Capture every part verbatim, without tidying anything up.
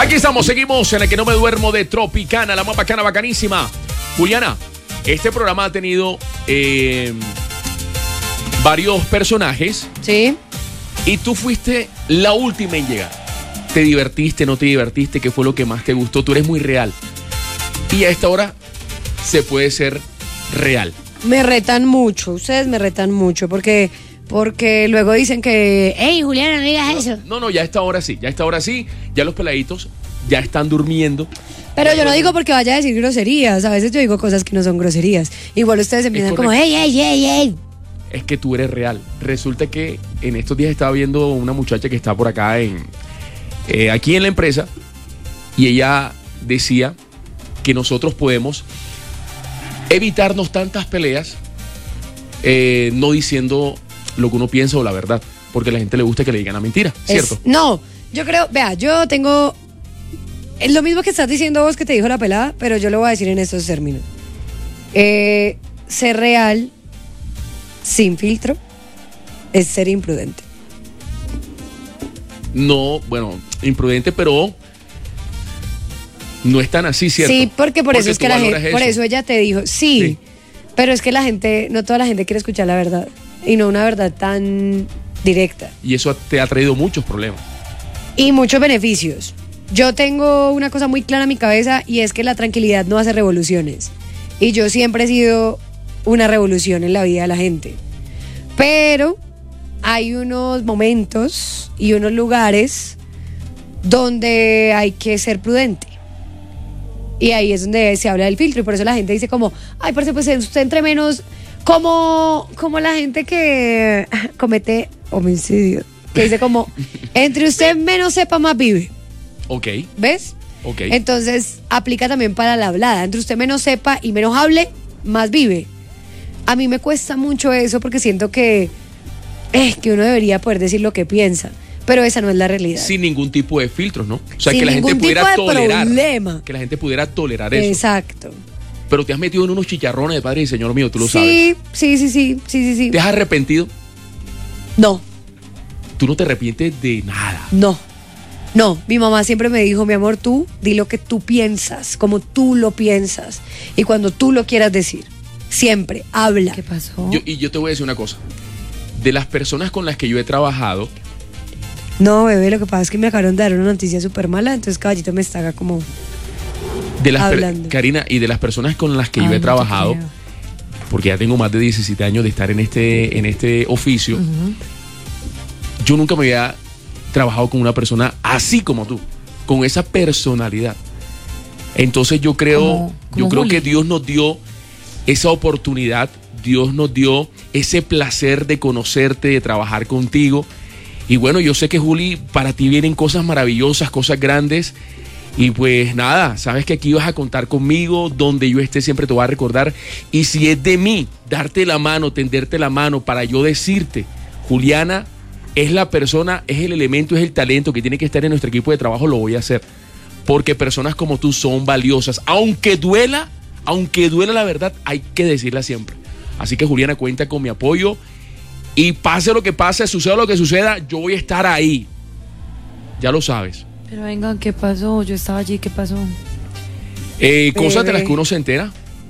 Aquí estamos, seguimos en la que no me duermo de Tropicana, la más bacana, bacanísima. Juliana, este programa ha tenido eh, varios personajes. Sí. Y tú fuiste la última en llegar. ¿Te divertiste, no te divertiste? ¿Qué fue lo que más te gustó? Tú eres muy real. Y a esta hora se puede ser real. Me retan mucho, ustedes me retan mucho porque, porque luego dicen que, hey, Juliana, no digas eso. No, no, ya a esta hora sí, ya a esta hora sí, ya los peladitos ya están durmiendo. Pero yo no digo porque vaya a decir groserías, a veces yo digo cosas que no son groserías. Igual ustedes empiezan como, hey, hey, hey, hey. Es que tú eres real. Resulta que en estos días estaba viendo una muchacha que está por acá en eh, aquí en la empresa y ella decía que nosotros podemos evitarnos tantas peleas eh, no diciendo lo que uno piensa o la verdad, porque a la gente le gusta que le digan la mentira, ¿cierto? Es, no, yo creo, vea, yo tengo es lo mismo que estás diciendo vos que te dijo la pelada, pero yo lo voy a decir en estos términos. Eh, ser real sin filtro es ser imprudente. No, bueno, imprudente, pero no es tan así, ¿cierto? Sí, porque por porque eso es que la gente, eso. por eso ella te dijo, sí, sí, pero es que la gente, no toda la gente quiere escuchar la verdad y no una verdad tan directa. Y eso te ha traído muchos problemas. Y muchos beneficios. Yo tengo una cosa muy clara en mi cabeza y es que la tranquilidad no hace revoluciones. Y yo siempre he sido una revolución en la vida de la gente. Pero hay unos momentos y unos lugares donde hay que ser prudente. Y ahí es donde se habla del filtro. Y por eso la gente dice como, ay, parce, pues usted entre menos, como, como la gente que comete homicidio. Que dice como, entre usted menos sepa, más vive. Ok. ¿Ves? Ok. Entonces, aplica también para la hablada. Entre usted menos sepa y menos hable, más vive. A mí me cuesta mucho eso porque siento que, eh, que uno debería poder decir lo que piensa. Pero esa no es la realidad. Sin ningún tipo de filtros, ¿no? O sea, Sin que la gente pudiera tolerar. Problema. Que la gente pudiera tolerar eso. Exacto. Pero te has metido en unos chicharrones de padre y señor mío, tú lo sí, sabes. Sí, sí, sí, sí, sí, sí. ¿Te has arrepentido? No. Tú no te arrepientes de nada. No. No, mi mamá siempre me dijo, mi amor, tú di lo que tú piensas, como tú lo piensas. Y cuando tú lo quieras decir, siempre, habla. ¿Qué pasó? Yo, y yo te voy a decir una cosa. De las personas con las que yo he trabajado... No, bebé, lo que pasa es que me acabaron de dar una noticia súper mala, entonces Caballito me está como de las hablando. Karina, y de las personas con las que Ay, yo he no trabajado, porque ya tengo más de diecisiete años de estar en este, en este oficio, uh-huh. Yo nunca me había trabajado con una persona así como tú, con esa personalidad. Entonces yo creo, como, como yo creo Juli. que Dios nos dio esa oportunidad, Dios nos dio ese placer de conocerte, de trabajar contigo. Y bueno, yo sé que Juli, para ti vienen cosas maravillosas, cosas grandes. Y pues nada, sabes que aquí vas a contar conmigo, donde yo esté siempre te voy a recordar. Y si es de mí, darte la mano, tenderte la mano para yo decirte, Juliana es la persona, es el elemento, es el talento que tiene que estar en nuestro equipo de trabajo, lo voy a hacer. Porque personas como tú son valiosas. Aunque duela, aunque duela la verdad, hay que decirla siempre. Así que Juliana, cuenta con mi apoyo. Y pase lo que pase, suceda lo que suceda, yo voy a estar ahí. Ya lo sabes. Pero venga, ¿qué pasó? Yo estaba allí, ¿qué pasó? Eh, cosas de las que uno se entera.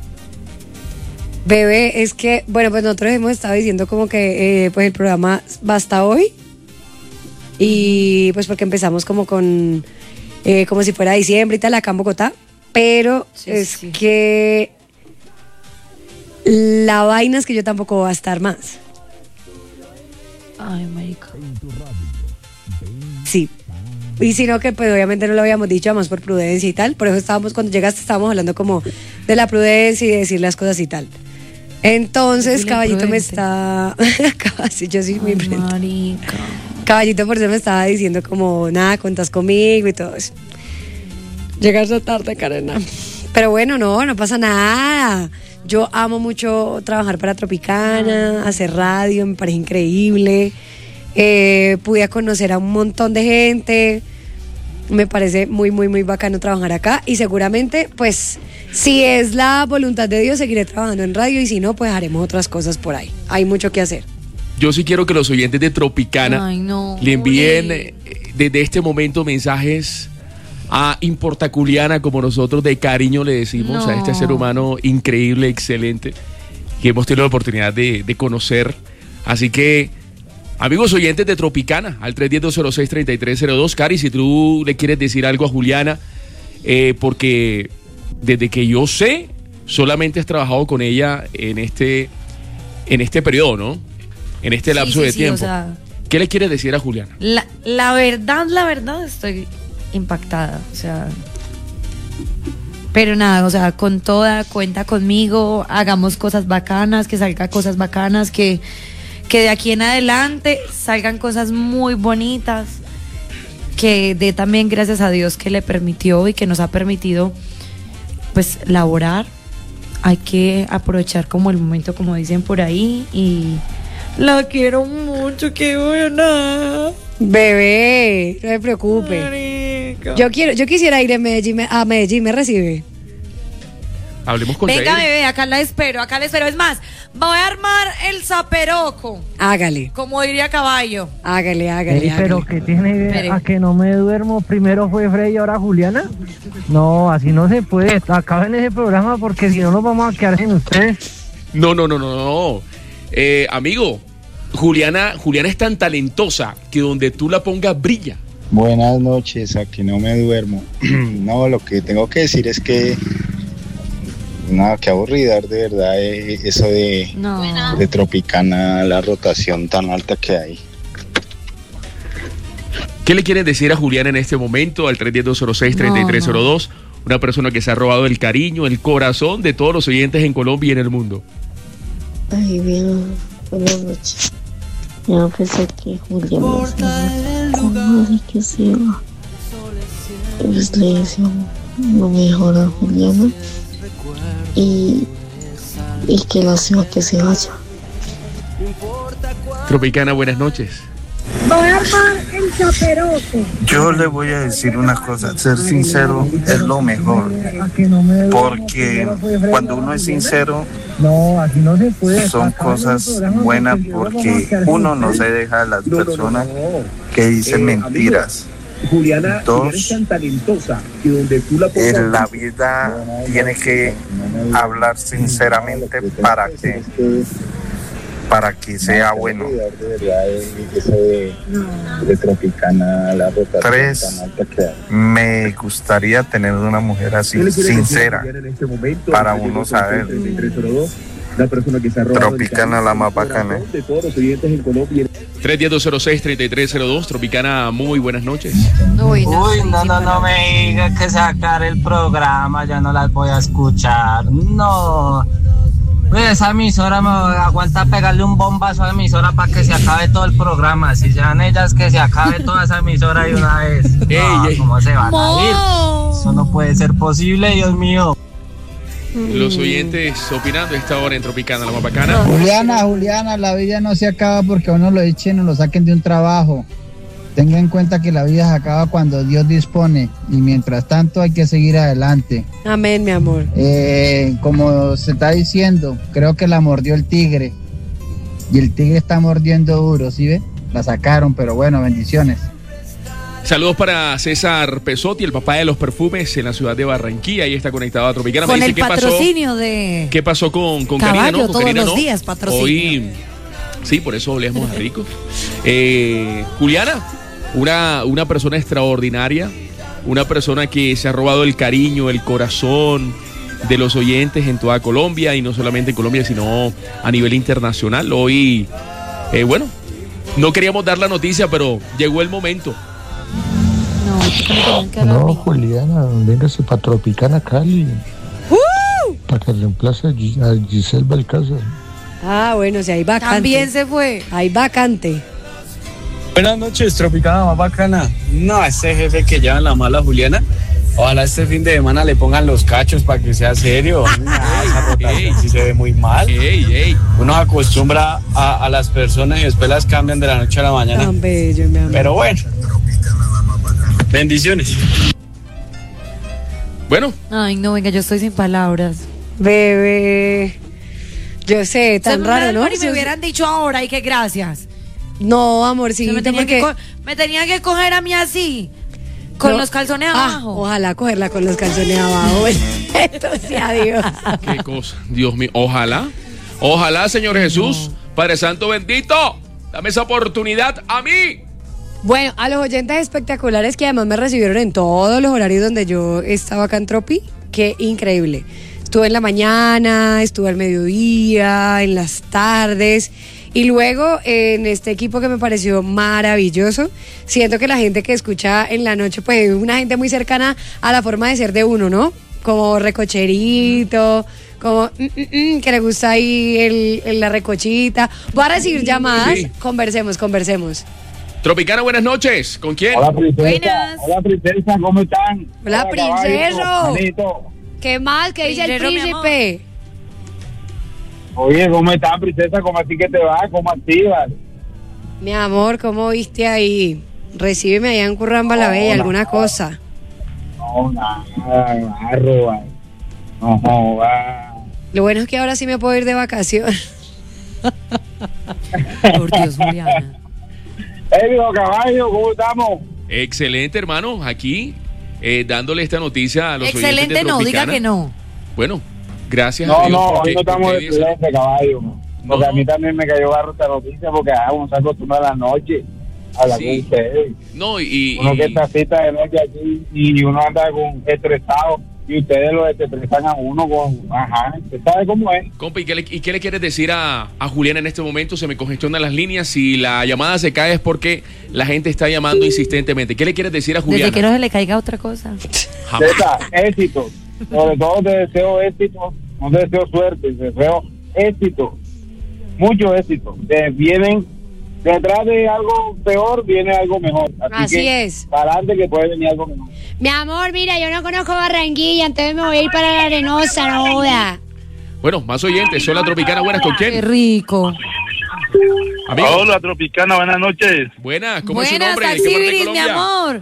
Bebé, es que, bueno, pues nosotros hemos estado diciendo como que eh, pues el programa va hasta hoy. Y pues porque empezamos como con, eh, como si fuera diciembre y tal, acá en Bogotá. Pero Sí, es sí. que la vaina es que yo tampoco voy a estar más. Ay, marica. Sí. Y sino que pues obviamente no lo habíamos dicho, además por prudencia y tal. Por eso estábamos, cuando llegaste estábamos hablando como de la prudencia y de decir las cosas y tal. Entonces Dile Caballito me prudente. está... Casi, yo soy muy Ay, prudente. marica. Caballito por eso me estaba diciendo como, nada, cuentas conmigo y todo eso. Llegaste tarde, Karena. Pero bueno, no, no pasa nada. Yo amo mucho trabajar para Tropicana, hacer radio, me parece increíble. Eh, pude conocer a un montón de gente. Me parece muy, muy, muy bacano trabajar acá. Y seguramente, pues, si es la voluntad de Dios, seguiré trabajando en radio. Y si no, pues haremos otras cosas por ahí. Hay mucho que hacer. Yo sí quiero que los oyentes de Tropicana Ay, no, le envíen Juli. eh, desde este momento mensajes a Importaculiana, como nosotros de cariño le decimos, No. a este ser humano increíble, excelente, que hemos tenido la oportunidad de, de conocer. Así que, amigos oyentes de Tropicana, al tres uno cero, dos cero seis, tres tres cero dos, Cari, si tú le quieres decir algo a Juliana, eh, porque desde que yo sé, solamente has trabajado con ella en este, en este periodo, ¿no? En este Sí, lapso sí, de sí, tiempo. o sea, ¿Qué le quieres decir a Juliana? la, la verdad, la verdad, estoy impactada. O sea. Pero nada, o sea, con toda, cuenta conmigo, hagamos cosas bacanas, que salgan cosas bacanas, que, que de aquí en adelante salgan cosas muy bonitas, que dé también gracias a Dios que le permitió y que nos ha permitido, pues, laborar. Hay que aprovechar como el momento, como dicen por ahí, y la quiero mucho, qué buena. Bebé, no me preocupe. Marica. Yo quiero, yo quisiera ir a Medellín, me- a Medellín, ¿me recibe? Hablemos con Venga, Reina. bebé, acá la espero, acá la espero. Es más, voy a armar el zaperoco, Hágale, como diría Caballo. hágale, hágale, Ey, pero hágale. que tiene Espere. a que no me duermo. Primero fue Freddy y ahora Juliana. No, así no se puede. Acaben ese programa porque si no nos vamos a quedar sin ustedes. No, no, no, no, no. Eh, amigo, Juliana, Juliana es tan talentosa que donde tú la pongas brilla. Buenas noches, a que no me duermo. No, lo que tengo que decir es que nada, qué aburrida de verdad eh, eso de, No. de Tropicana, la rotación tan alta que hay. ¿Qué le quieres decir a Juliana en este momento al tres uno cero, dos cero seis, tres tres cero dos? Una persona que se ha robado el cariño, el corazón de todos los oyentes en Colombia y en el mundo. Ay, bien, buenas noches. Yo pensé que Julián se cómodo y que se va. Pues le deseo lo mejor a Juliana y, y que lástima que se vaya. Tropicana, buenas noches. Yo le voy a decir una cosa, ser sincero es lo mejor, porque cuando uno es sincero No, así no se puede. son cosas buenas porque uno no se deja a las personas que dicen mentiras. Juliana, Dos, Juliana es tan talentosa que donde tú la pongas. En la vida tiene que hablar sinceramente para que para que sea bueno. De verdad eh, eso de, de Tropicana, la rotación Tres, tan alta que hay. me gustaría tener una mujer así, ¿Qué le quieres decir a sincera, Juliana en este momento? para Al uno tres saber. tres tres cero dos, una persona que se ha robado el Tropicana, cariño, la más el corazón bacana. de todos los oyentes en Colombia. tres uno cero, dos cero seis, tres tres cero dos. Tropicana, muy buenas noches. Uy, no, Uy, sí, no, sí, no, para no mí. me diga que sacar el programa, ya no las voy a escuchar. No. Pues esa emisora me aguanta pegarle un bombazo a la emisora para que se acabe todo el programa. Si sean ellas, que se acabe toda esa emisora de una vez. No, Ey, ey. ¿cómo se van a Mo. ir? Eso no puede ser posible, Dios mío. Los oyentes opinando a esta hora en Tropicana, la más bacana. Juliana, Juliana, la vida no se acaba porque a uno lo echen o lo saquen de un trabajo. Tenga en cuenta que la vida se acaba cuando Dios dispone y mientras tanto hay que seguir adelante. Amén, mi amor. Eh, como se está diciendo, creo que la mordió el tigre y el tigre está mordiendo duro, ¿sí ve? La sacaron, pero bueno, bendiciones. Saludos para César Pesotti, el papá de los perfumes en la ciudad de Barranquilla. Ahí está conectado a Tropicana. Me Con dice, el ¿qué pasó? patrocinio de ¿Qué pasó con, con Caballo, Karina? No, con todos Karina los no. días, patrocinio. Hoy, sí, por eso olemos a rico. Eh, Juliana, una, una persona extraordinaria, una persona que se ha robado el cariño, el corazón de los oyentes en toda Colombia, y no solamente en Colombia, sino a nivel internacional. Hoy, eh, bueno, no queríamos dar la noticia, pero llegó el momento. No, es que me tenían que hablar a No, mí. Juliana, véngase para Tropicana, Cali. Para que reemplace a Gi- a Giselle Balcázar. Ah, bueno, si hay vacante. También se fue. Hay vacante. Buenas noches, Tropicana más bacana. No, ese jefe que lleva en la mala Juliana, ojalá este fin de semana le pongan los cachos para que sea serio. No, esa rotación sí se ve muy mal. Ey, ey. Uno se acostumbra a, a las personas y después las cambian de la noche a la mañana. Tan bello, mi amor. Pero bueno, bendiciones. Bueno, Ay, no, venga, yo estoy sin palabras. Bebé. Yo sé, tan Se raro, me, ¿no? Y me hubieran dicho ahora y que gracias. No, Se amorcito, me, tenía porque que co- me tenía que coger a mí así. Con No. los calzones Ah, abajo. ojalá cogerla con los calzones abajo. Esto sea Dios. Qué cosa, Dios mío. Ojalá, ojalá, Señor Jesús, Padre Santo bendito, dame esa oportunidad a mí. Bueno, a los oyentes espectaculares que además me recibieron en todos los horarios donde yo estaba acá en Tropi, qué increíble. Estuve en la mañana, estuve al mediodía, en las tardes y luego en este equipo que me pareció maravilloso. Siento que la gente que escucha en la noche, pues es una gente muy cercana a la forma de ser de uno, ¿no? Como recocherito, como mm, mm, mm, que le gusta ahí el, el- la recochita. Voy a recibir llamadas, Sí. conversemos, conversemos. Tropicana, buenas noches. ¿Con quién? Hola, princesa. Buenas. Hola, princesa, ¿cómo están? Hola, princeso. caballito, manito. ¿Qué más? ¿Qué dice el Princero, mi amor. príncipe? Oye, ¿cómo estás, princesa? ¿Cómo así que te va? ¿Cómo activas? Mi amor, ¿cómo viste ahí? Recíbeme allá en Curramba la No, Bella, nada. alguna cosa. No, nada, arroba. No, joda. Lo bueno es que ahora sí me puedo ir de vacaciones. Por Dios, Juliana. Hey, viejo caballo, ¿cómo estamos? Excelente, hermano. Aquí eh, dándole esta noticia a los oyentes Excelente, de no, diga Tropicana. que no. Bueno, gracias a No, Dios. no, porque- hoy no estamos porque de hoy es- excelente, caballo. Porque No. a mí también me cayó barro esta noticia porque ah, uno se acostumbra a la noche a hablar Sí. con ustedes. No, y, Uno y- que está cita de noche aquí y uno anda con estresado y ustedes lo estresan a uno con, ajá, usted sabe cómo es. compa, ¿y qué, le, y qué le quieres decir a, a Juliana en este momento? Se me congestionan las líneas. Si la llamada se cae es porque la gente está llamando insistentemente. ¿Qué le quieres decir a Juliana? Desde que no se le caiga otra cosa. Jamás. César, éxito. Sobre todo te deseo éxito, no te deseo suerte, te deseo éxito, mucho éxito. Te vienen detrás de algo peor, viene algo mejor. Así, Así que, es. para adelante que puede venir algo mejor. Mi amor, mira, yo no conozco Barranquilla, entonces me voy a ir para la Arenosa, no joda. Bueno, más oyentes. Hola, Tropicana, buenas. ¿Con Qué quién? rico. Amigo. Hola, Tropicana, buenas noches. Buenas, ¿cómo es su Buenas, nombre? ¿De qué parte de Taxibiris, mi Colombia? amor.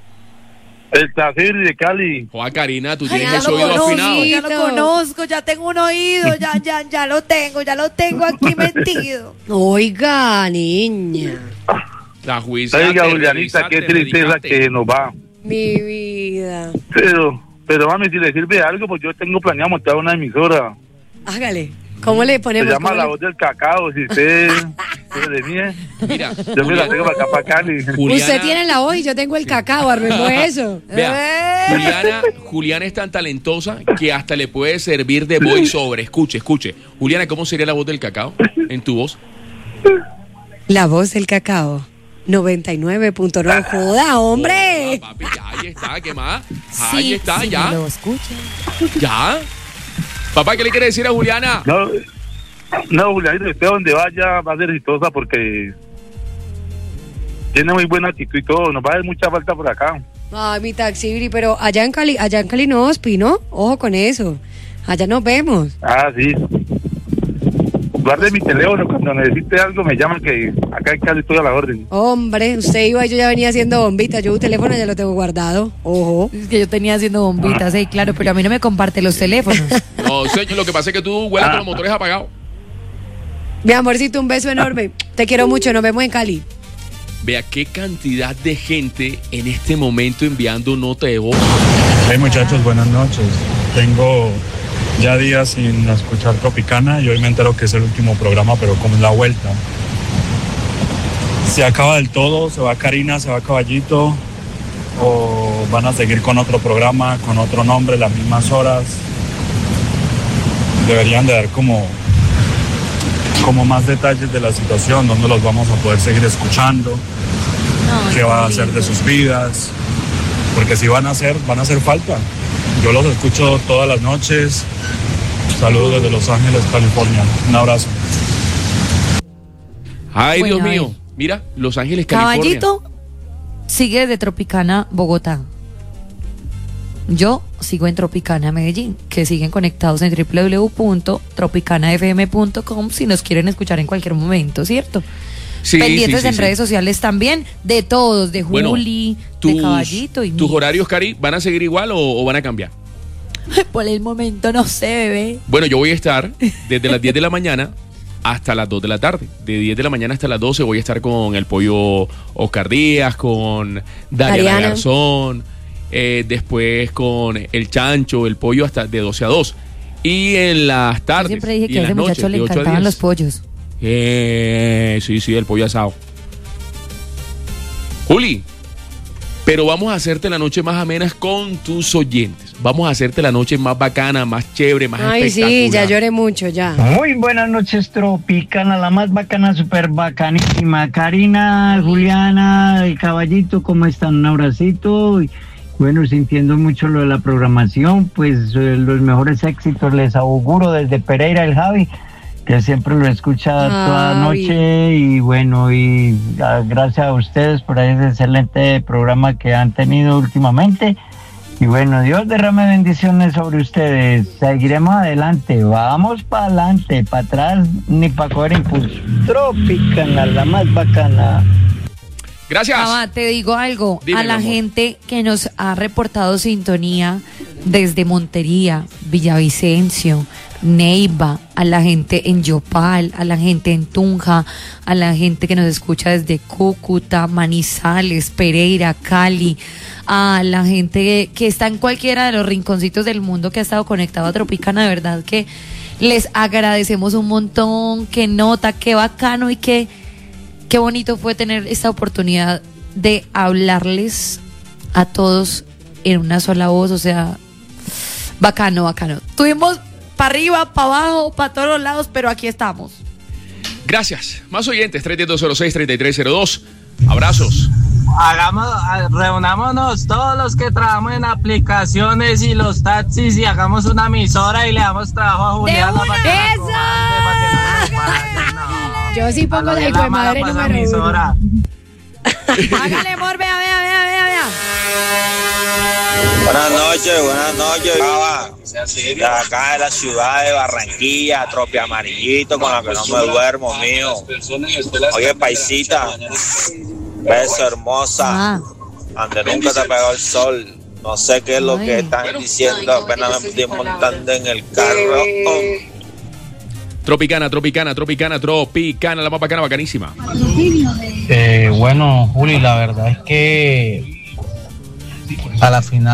El Tafir de Cali. Joa, Karina, tú Ay, tienes ya ese lo oído conozco, afinado. ya lo conozco, ya tengo un oído, ya, ya, ya lo tengo, ya lo tengo aquí metido. Oiga, niña, La juicia. Oiga, Julianita, qué tristeza que nos va. mi vida. Pero, pero mami, si le sirve algo, pues yo tengo planeado montar una emisora. Hágale. ¿Cómo le Se ponemos? llama ¿Cómo La le- Voz del Cacao. Si usted quiere de mí, eh, Mira, yo me la tengo para acá, para Cali. Juliana, Usted tiene la voz y yo tengo el cacao, armemos eso. vea, Eh. Juliana, Juliana es tan talentosa que hasta le puede servir de voiceover. Escuche, escuche. Juliana, ¿cómo sería la voz del cacao en tu voz? La voz del cacao. noventa y nueve punto nueve. Joda, hombre. Ah, papi, ya, ahí está, ¿qué más? Sí, Ahí está, sí, ya. me lo escucha. Ya. Papá, ¿qué le quiere decir a Juliana? No, no, Julianita, usted donde vaya va a ser exitosa porque tiene muy buena actitud y todo. Nos va a hacer mucha falta por acá. Ay, mi taxibri, pero allá en Cali, allá en Cali no hospi, ¿no? Ojo con eso. Allá nos vemos. Ah, sí. Guarde mi teléfono. Cuando necesite algo, me llaman que acá en Cali estoy a la orden. Hombre, usted iba y yo ya venía haciendo bombitas. Yo un teléfono ya lo tengo guardado. Ojo. Es que yo tenía haciendo bombitas, sí, claro, pero a mí no me comparte los teléfonos. No, señor, lo que pasa es que tú vuelas con los motores apagados. Mi amorcito, un beso enorme. Te quiero mucho, nos vemos en Cali. Vea qué cantidad de gente en este momento enviando nota de voz. Hey muchachos, buenas noches. Tengo ya días sin escuchar Tropicana y hoy me entero que es el último programa, pero como es la vuelta. Se acaba del todo, se va Karina, se va Caballito, o van a seguir con otro programa, con otro nombre, las mismas horas. Deberían de dar como, como más detalles de la situación, dónde los vamos a poder seguir escuchando, qué va a hacer de sus vidas, porque si van a hacer, van a hacer falta. Yo los escucho todas las noches. Saludos desde Los Ángeles, California. Un abrazo. Ay, Bueno, Dios a mío. ver. Mira, Los Ángeles, California. Caballito sigue desde Tropicana, Bogotá. Yo sigo en Tropicana, Medellín, que siguen conectados en w w w punto tropicana f m punto com si nos quieren escuchar en cualquier momento, ¿cierto? Sí, Pendientes sí, sí, en sí. redes sociales también, de todos, de Bueno, Juli, de tus, Caballito y ¿Tus míos. horarios, Cari, van a seguir igual o, o van a cambiar? Por el momento no sé, bebé. Bueno, yo voy a estar desde las diez de la mañana hasta las dos de la tarde. De diez de la mañana hasta las doce voy a estar con el pollo Oscar Díaz, con Dariana Ariana. Garzón, eh, después con el Chancho, el pollo hasta de doce a dos. Y en las Yo tardes siempre dije y que en a ese las noches, muchacho le de ocho a encantaban diez. los pollos. Eh, sí, sí, el pollo asado. Juli, pero vamos a hacerte la noche más amena con tus oyentes. Vamos a hacerte la noche más bacana, más chévere, más Ay, espectacular. sí, ya lloré mucho, ya. Muy buenas noches, Tropicana, la más bacana, súper bacanísima. Karina, Juliana, el caballito, ¿cómo están? Un abracito. Y, bueno, sintiendo mucho lo de la programación, pues eh, los mejores éxitos les auguro desde Pereira, el Javi, que siempre lo escucha toda Javi. noche. Y bueno, y ah, gracias a ustedes por ese excelente programa que han tenido últimamente. Y bueno, Dios derrame bendiciones sobre ustedes. Seguiremos adelante, vamos para adelante, para atrás, ni para coger impulso. Tropicana, la más bacana. Gracias. Mamá, te digo algo. Dime, a la mi amor. gente que nos ha reportado sintonía desde Montería, Villavicencio, Neiva, a la gente en Yopal, a la gente en Tunja, a la gente que nos escucha desde Cúcuta, Manizales, Pereira, Cali, a la gente que está en cualquiera de los rinconcitos del mundo que ha estado conectado a Tropicana, de verdad que les agradecemos un montón, qué nota, qué bacano y qué, qué bonito fue tener esta oportunidad de hablarles a todos en una sola voz, o sea, bacano, bacano. Tuvimos para arriba, para abajo, para todos los lados, pero aquí estamos. Gracias. Más oyentes, tres dos cero seis, tres tres cero dos. Abrazos. Hagamos, ah, reunámonos todos los que trabajamos en aplicaciones y los taxis y hagamos una emisora y le damos trabajo a Juliana. Para que la ¡Eso! comande, para que no se pare, no. Yo sí pongo A lo la de hijo de mala madre pasa número uno. emisora. Hágale, amor, vea, vea, vea, vea, vea. Buenas noches, buenas noches. Acaba de acá de la ciudad de Barranquilla, Tropi Amarillito, con la que no me duermo, mío. Oye, paisita, beso hermosa, donde nunca te pegó el sol. No sé qué es lo que están diciendo, apenas me estoy montando en el carro. Tropicana, Tropicana, Tropicana, Tropicana, la más bacana, bacanísima. Eh, bueno, Juli, la verdad es que a la final